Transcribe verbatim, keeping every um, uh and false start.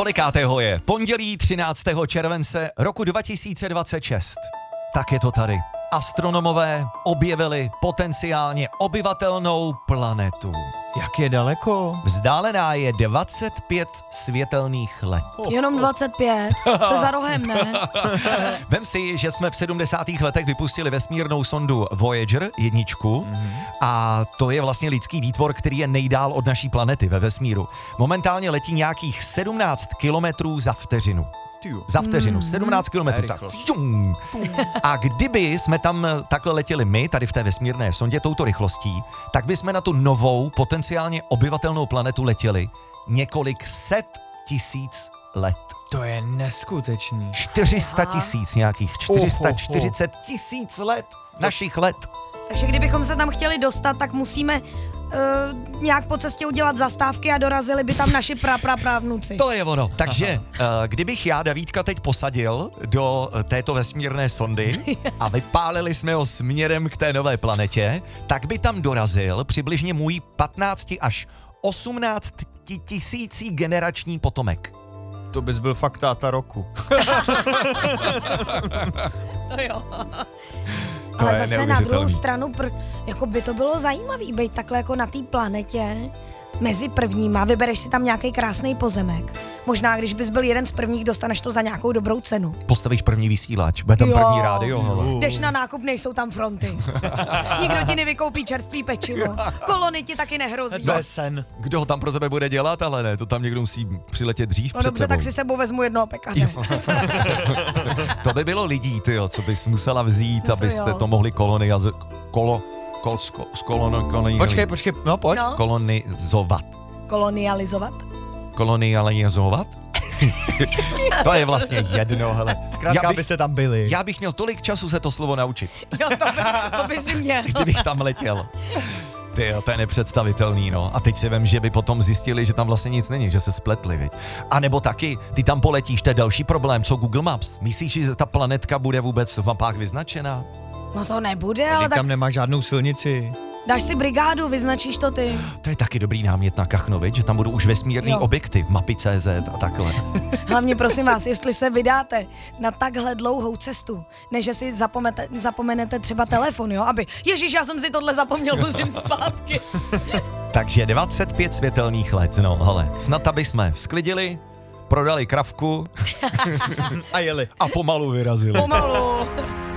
Kolikátého je? Pondělí třináctého července roku dva tisíce dvacet šest. Tak je to tady. Astronomové objevili potenciálně obyvatelnou planetu. Jak je daleko? Vzdálená je dvacet pět světelných let. Jenom dvacet pět, to za rohem, ne? Vem si, že jsme v sedmdesátých letech vypustili vesmírnou sondu Voyager jedničku mm-hmm. a to je vlastně lidský výtvor, který je nejdál od naší planety ve vesmíru. Momentálně letí nějakých sedmnáct kilometrů za vteřinu. Za vteřinu, sedmnáct kilometrů. Tak. A kdyby jsme tam takhle letěli my, tady v té vesmírné sondě, touto rychlostí, tak bychom na tu novou, potenciálně obyvatelnou planetu letěli několik set tisíc let. To je neskutečný. čtyři sta tisíc nějakých, čtyři sta čtyřicet tisíc let, našich let. Takže kdybychom se tam chtěli dostat, tak musíme uh, nějak po cestě udělat zastávky a dorazili by tam naši pra, pra, právnuci. To je ono. Takže uh, kdybych já Davídka teď posadil do uh, této vesmírné sondy a vypálili jsme ho směrem k té nové planetě, tak by tam dorazil přibližně můj patnáct až osmnáct tisící generační potomek. To bys byl fakt táta roku. To jo. To Ale je zase na druhou neuvěřitelný. stranu, pr- jako by to bylo zajímavý být takhle jako na té planetě mezi prvníma, vybereš si tam nějaký krásný pozemek. Možná, když bys byl jeden z prvních, dostaneš to za nějakou dobrou cenu. Postavíš první vysílač, bude tam Jo. první rádio, hele. Jdeš na nákup, nejsou tam fronty. Nikdo ti nevykoupí čerstvý pečivo. Kolony ti taky nehrozí. To je sen. Kdo ho tam pro tebe bude dělat, ale ne, to tam někdo musí přiletět dřív No před dobře, tebou. tak si sebou vezmu jednoho pekaře. To by bylo lidí, tyjo, co bys musela vzít, No to abyste jo. to mohli koloniaz... Kolo... Kol, sko, skolono, koloni, Počkej, počkej, no pojď. No. kolonizovat. Kolonializovat? Kolonializovat? To je vlastně jedno, hele. Zkrátka, já bych, abyste tam byli. já bych měl tolik času se to slovo naučit, Jo, to by, to by si měl. kdybych tam letěl. Tyjo, to je nepředstavitelný, no. A teď si vem, že by potom zjistili, že tam vlastně nic není, že se spletli, viď. A nebo taky, ty tam poletíš, to je další problém, co Google Maps. Myslíš, že ta planetka bude vůbec v mapách vyznačená? No to nebude, ale Ale tak tam nemá žádnou silnici. dáš si brigádu, vyznačíš to ty. To je taky dobrý námět na Kachno, viď? Že tam budou už vesmírný Jo. objekty, mapy tečka cé zet a takhle. Hlavně prosím vás, jestli se vydáte na takhle dlouhou cestu, než že si zapomete, zapomenete třeba telefon, jo, aby, ježiš, já jsem si tohle zapomněl, musím zpátky. Takže dvacet pět světelných let, no hele, snad aby jsme sklidili, prodali kravku A jeli. a pomalu vyrazili. Pomalu.